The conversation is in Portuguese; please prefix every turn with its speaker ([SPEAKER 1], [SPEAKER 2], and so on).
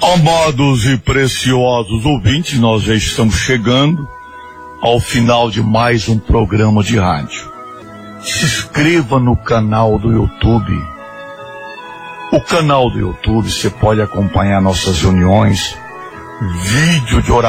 [SPEAKER 1] Amados e preciosos ouvintes, nós já estamos chegando ao final de mais um programa de rádio. Se inscreva no canal do YouTube. O canal do YouTube, você pode acompanhar nossas reuniões, vídeo de oração.